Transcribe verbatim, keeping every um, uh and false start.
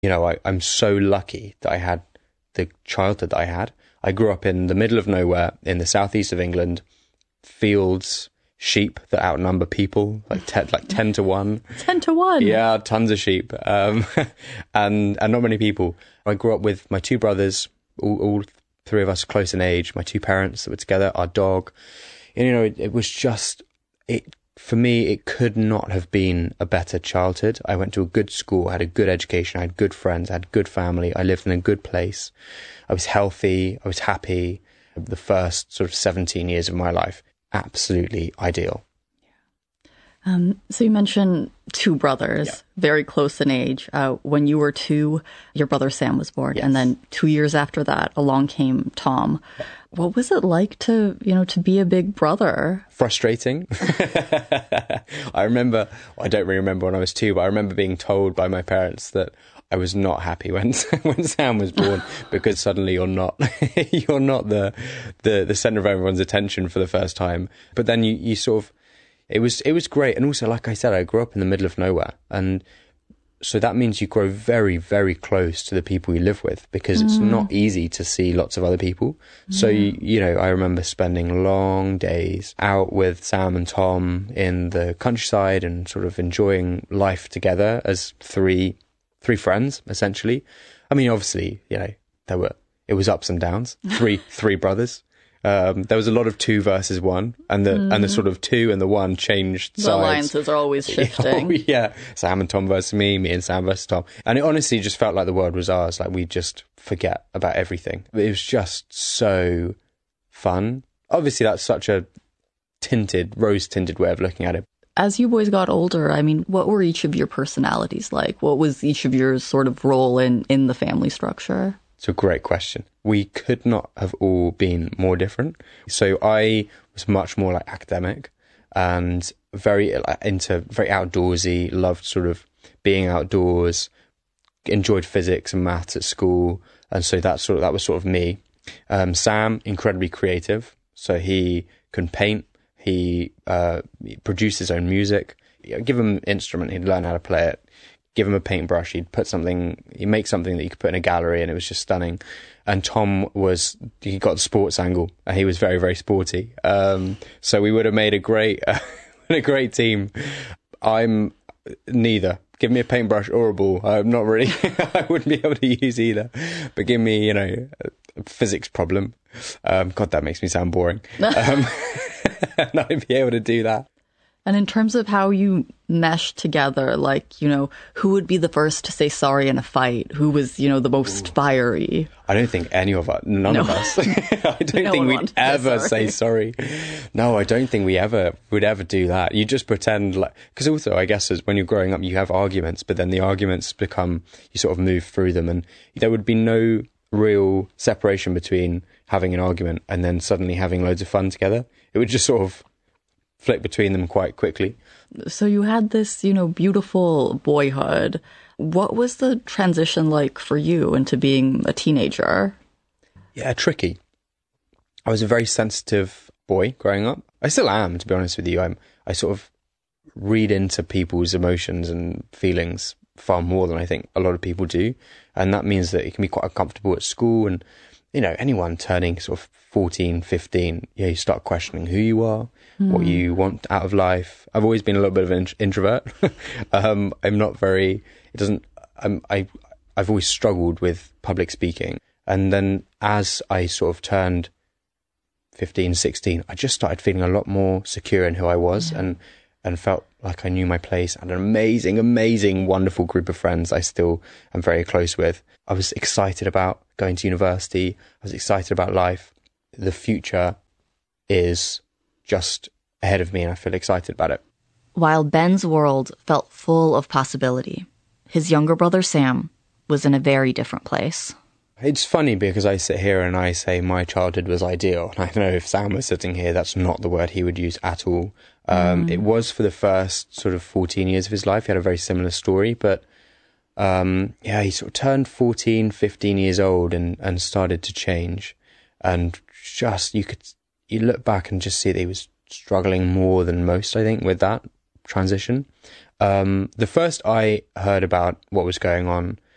You know, I, I'm so lucky that I had the childhood that I had. I grew up in the middle of nowhere in the southeast of England, fields, sheep that outnumber people, like ten, like ten to one. ten to one? Yeah, tons of sheep. Um, and, and not many people. I grew up with my two brothers, all, all three of us close in age, my two parents that were together, our dog. And, you know, it, it was just, it for me, it could not have been a better childhood. I went to a good school, I had a good education, I had good friends, I had a good family, I lived in a good place. I was healthy, I was happy. The first sort of seventeen years of my life, absolutely ideal. Um, so you mentioned two brothers, yeah. very close in age. Uh, when you were two, your brother Sam was born. Yes. And then two years after that, along came Tom. Yeah. What was it like to, you know, to be a big brother? Frustrating. I remember, well, I don't really remember when I was two, but I remember being told by my parents that I was not happy when when Sam was born because suddenly you're not you're not the the the center of everyone's attention for the first time. But then you you sort of it was it was great, and also like I said, I grew up in the middle of nowhere, and so that means you grow very very close to the people you live with because mm. it's not easy to see lots of other people. Mm. So you, you know, I remember spending long days out with Sam and Tom in the countryside and sort of enjoying life together as three. Three friends, essentially. I mean, obviously, you know, there were, it was ups and downs. Three, three brothers. Um, there was a lot of two versus one, and the, mm. and the sort of two and the one changed sides. The alliances are always shifting. Oh, yeah. Sam and Tom versus me, me and Sam versus Tom. And it honestly just felt like the world was ours. Like we just forget about everything. It was just so fun. Obviously, that's such a tinted, rose tinted way of looking at it. As you boys got older, I mean, what were each of your personalities like? What was each of your sort of role in, in the family structure? It's a great question. We could not have all been more different. So I was much more like academic and very into, very outdoorsy, loved sort of being outdoors, enjoyed physics and maths at school. And so that sort of, that was sort of me. Um, Sam, incredibly creative. So he can paint. He, uh, he produced his own music. You give him an instrument, he'd learn how to play it. Give him a paintbrush, he'd put something, he'd make something that you could put in a gallery, and it was just stunning. And Tom was, he got the sports angle, and he was very, very sporty. Um, so we would have made a great, uh, a great team. I'm neither. Give me a paintbrush or a ball. I'm not really, I wouldn't be able to use either. But give me, you know, a physics problem. Um, God, that makes me sound boring. Um, and I'd be able to do that. And in terms of how you mesh together, like, you know, who would be the first to say sorry in a fight? Who was, you know, the most Ooh. fiery? I don't think any of us, none no. of us. I don't no think we'd ever say sorry. No, I don't think we ever would ever do that. You just pretend like, because also I guess as when you're growing up, you have arguments, but then the arguments become, you sort of move through them, and there would be no real separation between having an argument and then suddenly having loads of fun together. It would just sort of flick between them quite quickly. So you had this, you know, beautiful boyhood. What was the transition like for you into being a teenager? Yeah, tricky. I was a very sensitive boy growing up. I still am, to be honest with you. I'm, I sort of read into people's emotions and feelings far more than I think a lot of people do. And that means that it can be quite uncomfortable at school. And, you know, anyone turning sort of fourteen, fifteen, yeah, you start questioning who you are, mm. what you want out of life. I've always been a little bit of an introvert. um, I'm not very, it doesn't, I'm, I, I've always struggled with public speaking. And then as I sort of turned fifteen, sixteen, I just started feeling a lot more secure in who I was, yeah. and, and felt like I knew my place. And an amazing, amazing, wonderful group of friends I still am very close with. I was excited about going to university. I was excited about life. The future is just ahead of me, and I feel excited about it. While Ben's world felt full of possibility, his younger brother Sam was in a very different place. It's funny because I sit here and I say my childhood was ideal. And I know if Sam was sitting here, that's not the word he would use at all. Um, mm. It was for the first sort of fourteen years of his life. He had a very similar story, but um, yeah, he sort of turned fourteen, fifteen years old and, and started to change. And just, you could, you look back and just see that he was struggling more than most, I think, with that transition. Um, the first I heard about what was going on